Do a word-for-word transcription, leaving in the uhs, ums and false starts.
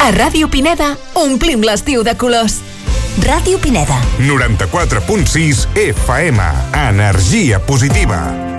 A Ràdio Pineda omplim l'estiu de colors. Ràdio Pineda. noranta-quatre punt sis F M. Energia positiva.